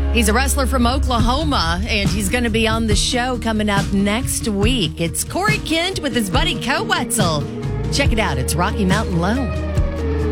He's a wrestler from Oklahoma, and he's going to be on the show coming up next week. It's Corey Kent with his buddy Co Wetzel. Check it out. It's Rocky Mountain Low.